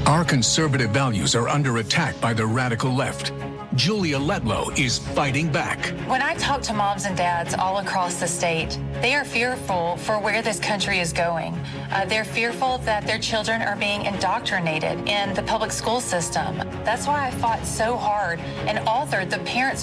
Our conservative values are under attack by the radical left. Julia Letlow is fighting back. When I talk to moms and dads all across the state, they are fearful for where this country is going. They're fearful that their children are being indoctrinated in the public school system. That's why I fought so hard and authored the Parents